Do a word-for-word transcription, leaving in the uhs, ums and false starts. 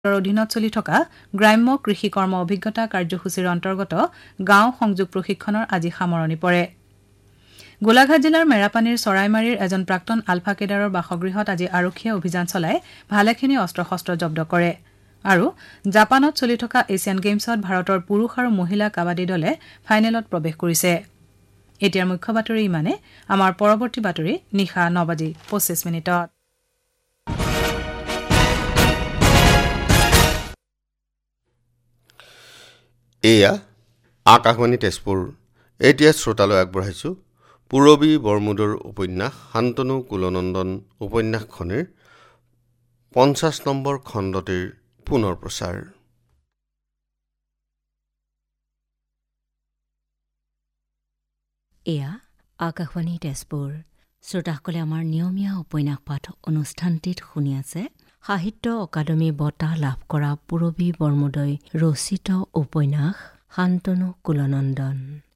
অধীনত চলি থকা গ্ৰাম্য কৃষি কৰ্ম অভিজ্ঞতা কাৰ্যসূচীৰ অন্তৰ্গত গাঁও সংযোগ প্ৰশিক্ষণৰ আজি সামৰণি পৰে গোলাঘাট জিলাৰ মেৰাপানীৰ চৰাইমাৰীৰ এজন প্ৰাক্তন আলফা কেডাৰৰ বাসগৃহত আজি আৰক্ষীয়ে অভিযান চলাই ভালেখিনি অস্ত্ৰ শস্ত্ৰ জব্দ কৰে আৰু জাপানত চলি থকা এছিয়ান গেমছত ভাৰতৰ পুৰুষ আৰু মহিলা কাবাডী দলে ফাইনেলত প্ৰৱেশ কৰিছে এতিয়াৰ মুখ্য বাতৰি ইমানে আমাৰ পৰৱৰ্তী বাতৰি নিশা ন বাজি পঁচিছ মিনিটত এয়া আকাশবাণী তেজপুৰ এতিয়া শ্ৰোতালৈ আগবঢ়াইছোঁ পূৰবী বৰমুদৰ উপন্যাস শান্তনু কুলনন্দন উপন্যাসখনিৰ পঞ্চাছ নম্বৰ খণ্ডটিৰ পুনৰ প্ৰচাৰ এয়া আকাশবাণী তেজপুৰ শ্ৰোতাসকলে আমাৰ নিয়মীয়া উপন্যাস পাঠ অনুষ্ঠানটিত শুনি আছে সাহিত্য অকাডেমী বঁটা লাভ কৰা পূৰবী বৰমুদৈ ৰচিত উপন্যাস শান্তনু কুলনন্দন